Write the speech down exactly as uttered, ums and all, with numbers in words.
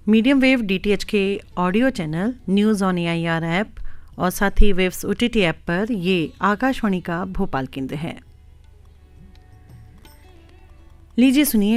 Medium wave DTH के audio channel news on AIR app और साथ ही वेव्स ओटीटी ऐप पर ये आकाशवाणी का भोपाल केंद्र है। लीजिए सुनिए